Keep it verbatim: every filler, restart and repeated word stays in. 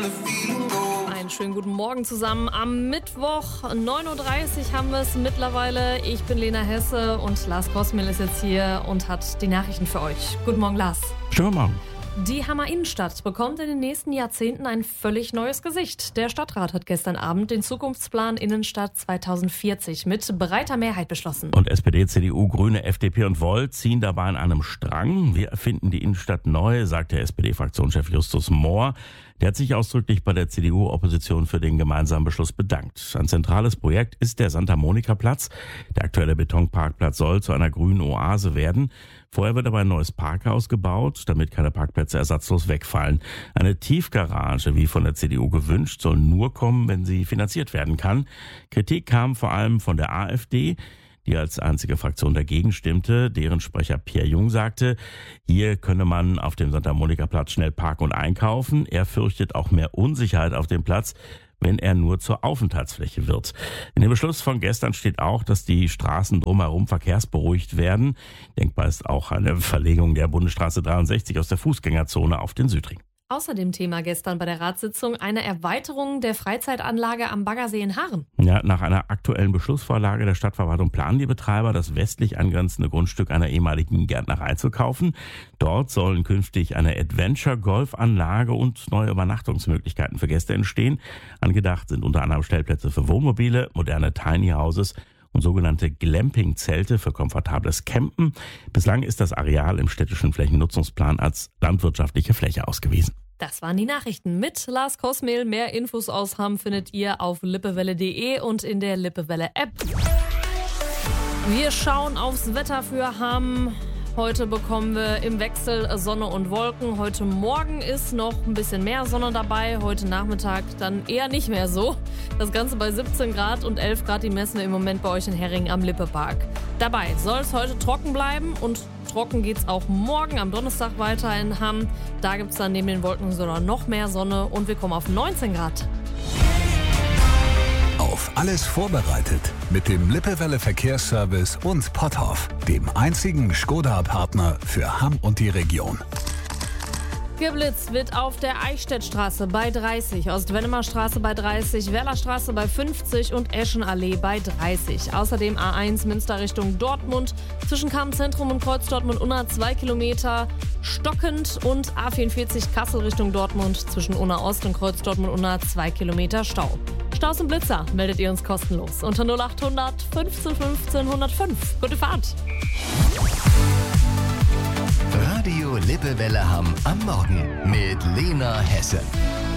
Einen schönen guten Morgen zusammen. Am Mittwoch neun Uhr dreißig haben wir es mittlerweile. Ich bin Lena Hesse und Lars Kosmil ist jetzt hier und hat die Nachrichten für euch. Guten Morgen, Lars. Schönen Morgen. Die Hammer Innenstadt bekommt in den nächsten Jahrzehnten ein völlig neues Gesicht. Der Stadtrat hat gestern Abend den Zukunftsplan Innenstadt zweitausendvierzig mit breiter Mehrheit beschlossen. Und S P D, C D U, Grüne, F D P und Volt ziehen dabei an einem Strang. Wir erfinden die Innenstadt neu, sagt der S P D-Fraktionschef Justus Mohr. Der hat sich ausdrücklich bei der C D U-Opposition für den gemeinsamen Beschluss bedankt. Ein zentrales Projekt ist der Santa-Monica-Platz. Der aktuelle Betonparkplatz soll zu einer grünen Oase werden. Vorher wird aber ein neues Parkhaus gebaut, damit keine Parkplätze ersatzlos wegfallen. Eine Tiefgarage, wie von der C D U gewünscht, soll nur kommen, wenn sie finanziert werden kann. Kritik kam vor allem von der AfD, die als einzige Fraktion dagegen stimmte. Deren Sprecher Pierre Jung sagte, hier könne man auf dem Santa-Monica-Platz schnell parken und einkaufen. Er fürchtet auch mehr Unsicherheit auf dem Platz, wenn er nur zur Aufenthaltsfläche wird. In dem Beschluss von gestern steht auch, dass die Straßen drumherum verkehrsberuhigt werden. Denkbar ist auch eine Verlegung der Bundesstraße dreiundsechzig aus der Fußgängerzone auf den Südring. Außerdem Thema gestern bei der Ratssitzung eine Erweiterung der Freizeitanlage am Baggersee in Haaren. Ja, nach einer aktuellen Beschlussvorlage der Stadtverwaltung planen die Betreiber, das westlich angrenzende Grundstück einer ehemaligen Gärtnerei zu kaufen. Dort sollen künftig eine Adventure-Golfanlage und neue Übernachtungsmöglichkeiten für Gäste entstehen. Angedacht sind unter anderem Stellplätze für Wohnmobile, moderne Tiny Houses und sogenannte Glamping-Zelte für komfortables Campen. Bislang ist das Areal im städtischen Flächennutzungsplan als landwirtschaftliche Fläche ausgewiesen. Das waren die Nachrichten mit Lars Kosmil. Mehr Infos aus Hamm findet ihr auf lippewelle punkt de und in der Lippewelle-App. Wir schauen aufs Wetter für Hamm. Heute bekommen wir im Wechsel Sonne und Wolken. Heute Morgen ist noch ein bisschen mehr Sonne dabei. Heute Nachmittag dann eher nicht mehr so. Das Ganze bei siebzehn Grad und elf Grad, die messen wir im Moment bei euch in Herringen am Lippepark. Dabei soll es heute trocken bleiben und trocken geht's auch morgen am Donnerstag weiter in Hamm. Da gibt's dann neben den Wolken sogar noch mehr Sonne und wir kommen auf neunzehn Grad. Auf alles vorbereitet mit dem Lippewelle Verkehrsservice und Potthoff, dem einzigen Skoda-Partner für Hamm und die Region. Geblitzt wird auf der Eichstättstraße bei dreißig, Ostwennemer-Straße bei dreißig, Werlerstraße bei fünfzig und Eschenallee bei dreißig. Außerdem A eins Münster Richtung Dortmund, zwischen Kammzentrum und Kreuz Dortmund-Unna zwei Kilometer stockend und A vierundvierzig Kassel Richtung Dortmund, zwischen Unna Ost und Kreuz Dortmund-Unna zwei Kilometer Stau. Staus und Blitzer meldet ihr uns kostenlos unter null achthundert fünfzehn fünfzehn hundertfünf. Gute Fahrt! Radio Lippewelle Hamm am Morgen mit Lena Hesse.